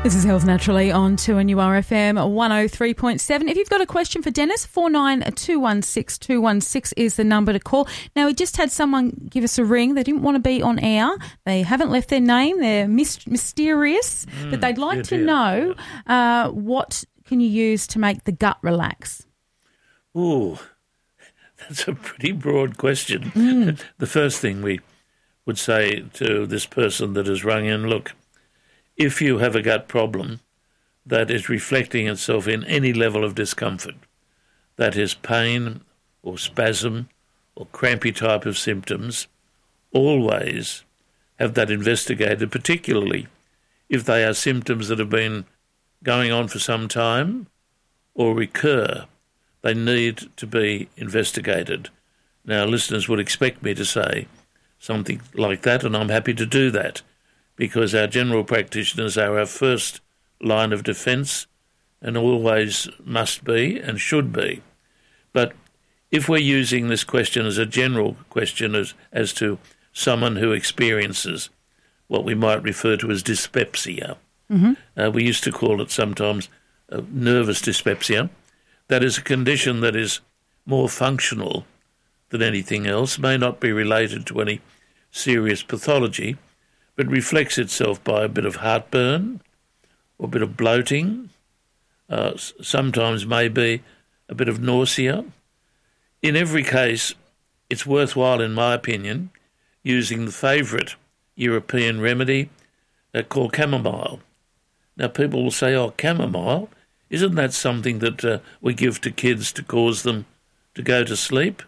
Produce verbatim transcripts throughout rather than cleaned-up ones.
This is Health Naturally on two N U R F M one oh three point seven. If you've got a question for Dennis, four nine two one six two one six is the number to call. Now, we just had someone give us a ring. They didn't want to be on air. They haven't left their name. They're mis- mysterious, mm, but they'd like to dear. know uh, what can you use to make the gut relax? Ooh, that's a pretty broad question. Mm. The first thing we would say to this person that has rung in, look, if you have a gut problem that is reflecting itself in any level of discomfort, that is pain or spasm or crampy type of symptoms, always have that investigated, particularly if they are symptoms that have been going on for some time or recur. They need to be investigated. Now, listeners would expect me to say something like that, and I'm happy to do that, because our general practitioners are our first line of defence and always must be and should be. But if we're using this question as a general question as, as to someone who experiences what we might refer to as dyspepsia, mm-hmm. uh, we used to call it sometimes uh, nervous dyspepsia. That is a condition that is more functional than anything else, may not be related to any serious pathology, but reflects itself by a bit of heartburn or a bit of bloating, uh, sometimes maybe a bit of nausea. In every case, it's worthwhile, in my opinion, using the favourite European remedy uh, called chamomile. Now, people will say, oh, chamomile, isn't that something that uh, we give to kids to cause them to go to sleep?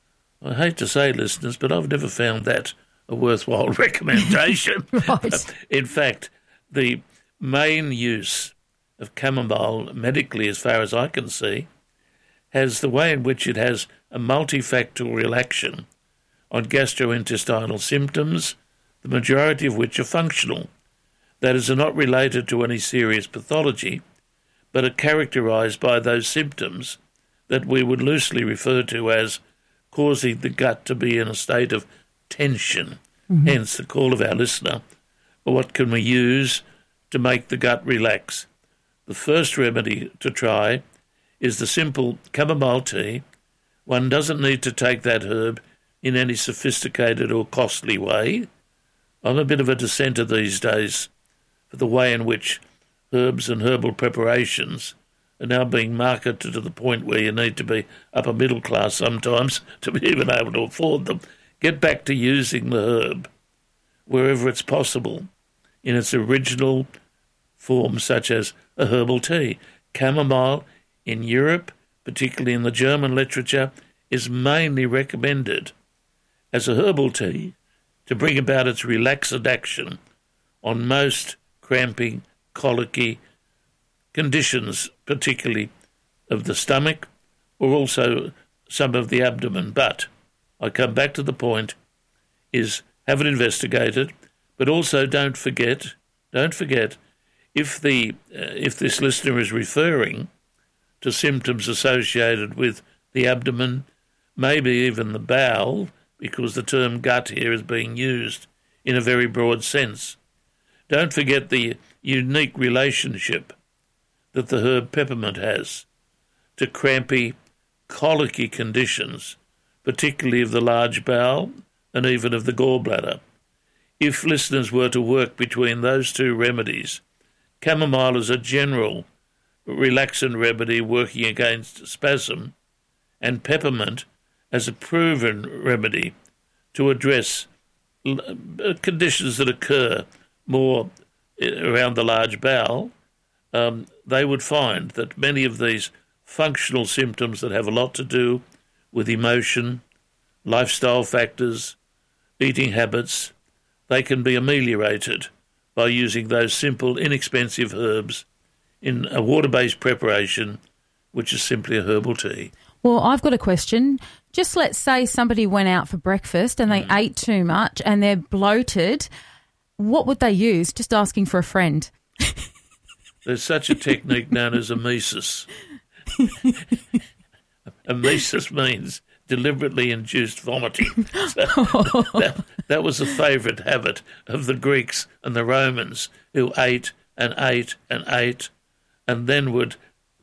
I hate to say, listeners, but I've never found that a worthwhile recommendation. Right. In fact, the main use of chamomile medically, as far as I can see, has the way in which it has a multifactorial action on gastrointestinal symptoms, the majority of which are functional. That is, are not related to any serious pathology, but are characterised by those symptoms that we would loosely refer to as causing the gut to be in a state of tension. Mm-hmm. Hence the call of our listener, what can we use to make the gut relax? The first remedy to try is the simple chamomile tea. One doesn't need to take that herb in any sophisticated or costly way. I'm a bit of a dissenter these days for the way in which herbs and herbal preparations are now being marketed to the point where you need to be upper middle class sometimes to be even able to afford them. Get back to using the herb wherever it's possible in its original form, such as a herbal tea. Chamomile in Europe, particularly in the German literature, is mainly recommended as a herbal tea to bring about its relaxant action on most cramping, colicky conditions, particularly of the stomach or also some of the abdomen. But I come back to the point, is have it investigated, but also don't forget, don't forget, if the uh, if this listener is referring to symptoms associated with the abdomen, maybe even the bowel, because the term gut here is being used in a very broad sense, don't forget the unique relationship that the herb peppermint has to crampy, colicky conditions, particularly of the large bowel and even of the gallbladder. If listeners were to work between those two remedies, chamomile is a general relaxant remedy working against spasm, and peppermint as a proven remedy to address conditions that occur more around the large bowel, um, they would find that many of these functional symptoms that have a lot to do with emotion, lifestyle factors, eating habits, they can be ameliorated by using those simple, inexpensive herbs in a water-based preparation, which is simply a herbal tea. Well, I've got a question. Just let's say somebody went out for breakfast and they mm. ate too much and they're bloated. What would they use? Just asking for a friend. There's such a technique known as emesis. Emesis means deliberately induced vomiting. So that, that was a favourite habit of the Greeks and the Romans, who ate and ate and ate, and then would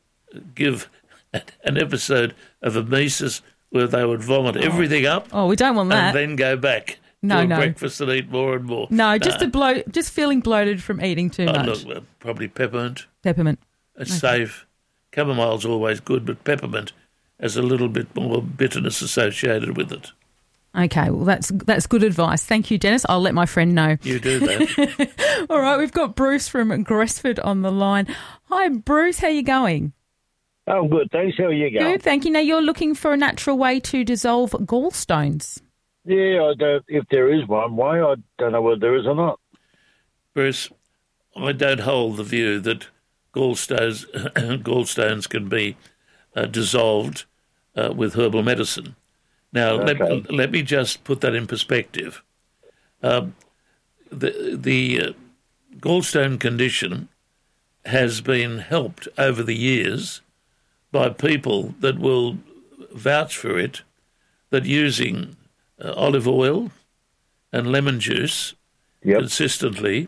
give an episode of emesis where they would vomit everything up. Oh, we don't want that. And then go back no, to no. breakfast and eat more and more. No, just no. a bloat, just feeling bloated from eating too oh, much. Look, probably peppermint. Peppermint. It's okay. safe. Chamomile's always good, but peppermint has a little bit more bitterness associated with it. Okay, well, that's that's good advice. Thank you, Dennis. I'll let my friend know. You do that. All right, we've got Bruce from Gresford on the line. Hi, Bruce. How are you going? Oh, good. Thanks. How are you going? Good, thank you. Now, you're looking for a natural way to dissolve gallstones. Yeah, I don't, if there is one way, I don't know whether there is or not. Bruce, I don't hold the view that gallstones, gallstones can be uh, dissolved uh, with herbal medicine. Now, Okay. let, let me just put that in perspective. Um, the the uh, gallstone condition has been helped over the years by people that will vouch for it, that using uh, olive oil and lemon juice Yep. consistently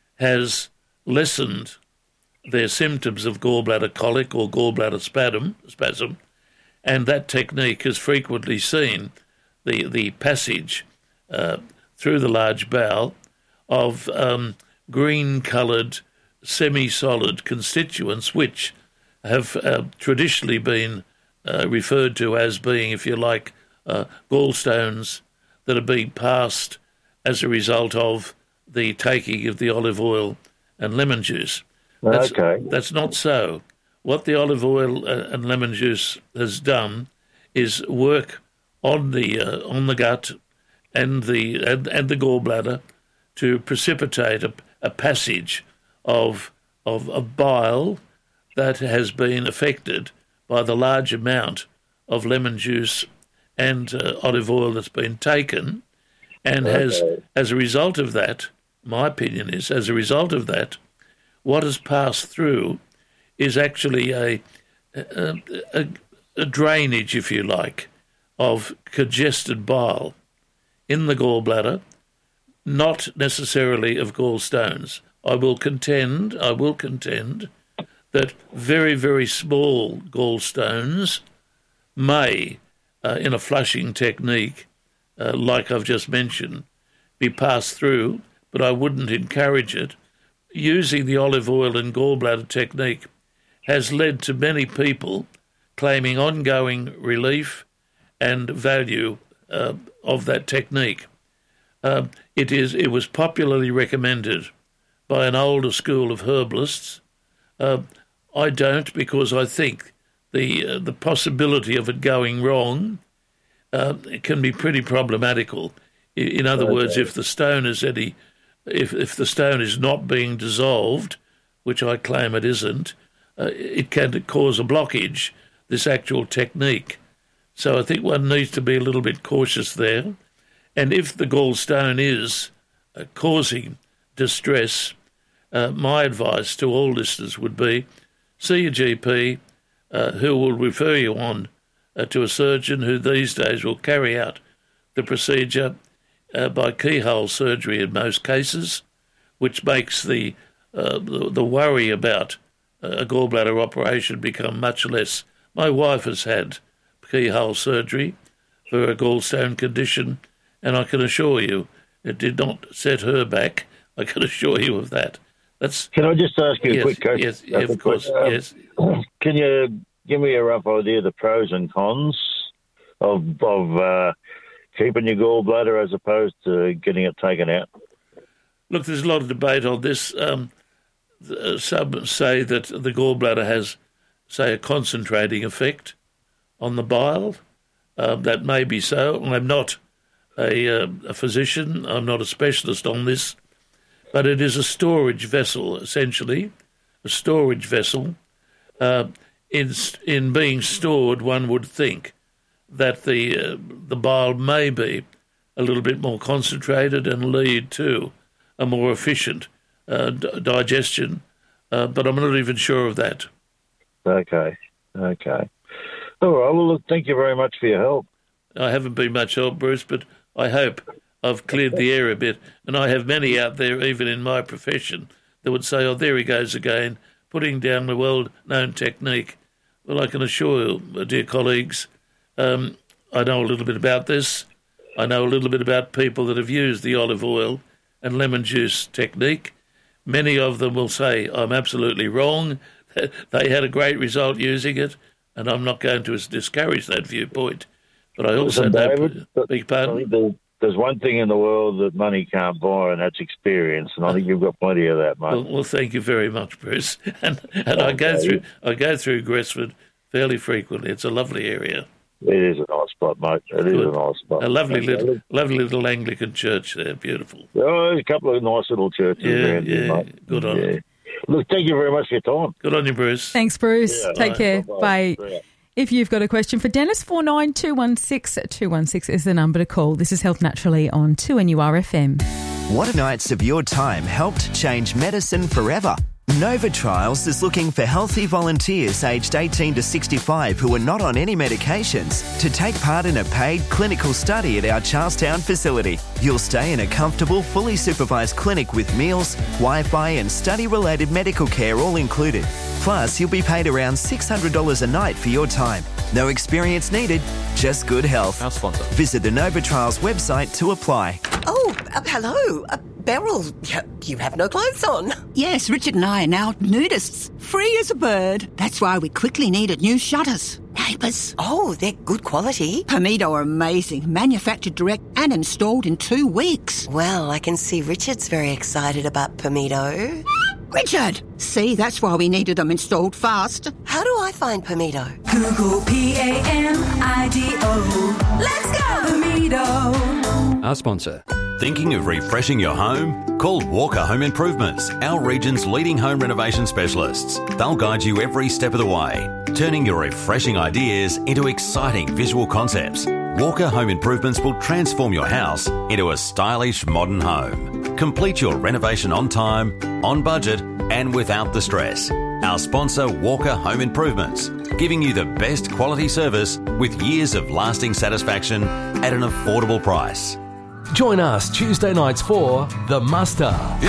has lessened their symptoms of gallbladder colic or gallbladder spasm, spasm, and that technique has frequently seen the, the passage uh, through the large bowel of um, green-coloured, semi-solid constituents which have uh, traditionally been uh, referred to as being, if you like, uh, gallstones that are being passed as a result of the taking of the olive oil and lemon juice. That's, Okay. that's not so. What the olive oil uh, and lemon juice has done is work on the uh, on the gut and the and, and the gallbladder to precipitate a, a passage of, of of bile that has been affected by the large amount of lemon juice and uh, olive oil that's been taken, and Okay. has, as a result of that, my opinion is, as a result of that, what has passed through is actually a a, a, a drainage, if you like, of congested bile in the gallbladder, not necessarily of gallstones. I will contend, I will contend that very, very small gallstones may, uh, in a flushing technique, uh, like I've just mentioned, be passed through, but I wouldn't encourage it. Using the olive oil and gallbladder technique has led to many people claiming ongoing relief and value uh, of that technique. Uh, it is. It was popularly recommended by an older school of herbalists. Uh, I don't, because I think the uh, the possibility of it going wrong uh, can be pretty problematical. In, in other Okay. words, if the stone is any, if if the stone is not being dissolved, which I claim it isn't, uh, it can cause a blockage, this actual technique. So I think one needs to be a little bit cautious there. And if the gallstone is uh, causing distress, uh, my advice to all listeners would be see a G P uh, who will refer you on uh, to a surgeon who these days will carry out the procedure uh, by keyhole surgery in most cases, which makes the uh, the, the worry about a gallbladder operation become much less. My wife has had keyhole surgery for a gallstone condition, and I can assure you it did not set her back. I can assure you of that. That's Can I just ask you yes, a quick question? yes, yeah, of course, Um, yes. Can you give me a rough idea of the pros and cons of of uh, keeping your gallbladder as opposed to getting it taken out? Look, there's a lot of debate on this. Um, uh, some say that the gallbladder has, say, a concentrating effect on the bile. Um, that may be so. I'm not a, uh, a physician. I'm not a specialist on this. But it is a storage vessel, essentially, a storage vessel. Uh, in in being stored, one would think that the uh, the bile may be a little bit more concentrated and lead to a more efficient uh, d- digestion. Uh, but I'm not even sure of that. Okay, okay. All right, well, look, thank you very much for your help. I haven't been much help, Bruce, but I hope I've cleared the air a bit. And I have many out there, even in my profession, that would say, oh, there he goes again, putting down the well-known technique. Well, I can assure you, dear colleagues, um, I know a little bit about this. I know a little bit about people that have used the olive oil and lemon juice technique. Many of them will say, I'm absolutely wrong. They had a great result using it, and I'm not going to discourage that viewpoint. But I also Listen, know... David, Beg pardon? there's, there's one thing in the world that money can't buy, and that's experience, and I think you've got plenty of that, mate. Well, well thank you very much, Bruce. And, and I go through I go through Gresford fairly frequently. It's a lovely area. It is a nice spot, mate. It is Good. a nice spot. A lovely Okay. little, lovely little Anglican church there. Beautiful. Oh, there's a couple of nice little churches Yeah, around yeah. here, mate. Good on yeah. you. Look, thank you very much for your time. Good on you, Bruce. Thanks, Bruce. Yeah, Take bye. care. Bye-bye. Bye. Yeah. If you've got a question for Dennis, four nine two one six two one six is the number to call. This is Health Naturally on two N U R F M. What nights of your time helped change medicine forever? Nova Trials is looking for healthy volunteers aged eighteen to sixty-five who are not on any medications to take part in a paid clinical study at our Charlestown facility. You'll stay in a comfortable, fully supervised clinic with meals, Wi-Fi and study-related medical care all included. Plus, you'll be paid around six hundred dollars a night for your time. No experience needed, just good health. Our sponsor. Visit the Nova Trials website to apply. Oh, uh, hello. Uh, Beryl, y- you have no clothes on. Yes, Richard and I are now nudists, free as a bird. That's why we quickly needed new shutters. Neighbours. Oh, they're good quality. Permido are amazing, manufactured direct and installed in two weeks. Well, I can see Richard's very excited about Permido. Richard! See, that's why we needed them installed fast. How do I find Permido? Google P A M I D O. Let's go! Permido. Our sponsor. Thinking of refreshing your home? Call Walker Home Improvements, our region's leading home renovation specialists. They'll guide you every step of the way, turning your refreshing ideas into exciting visual concepts. Walker Home Improvements will transform your house into a stylish modern home. Complete your renovation on time, on budget, and without the stress. Our sponsor, Walker Home Improvements, giving you the best quality service with years of lasting satisfaction at an affordable price. Join us Tuesday nights for The Muster.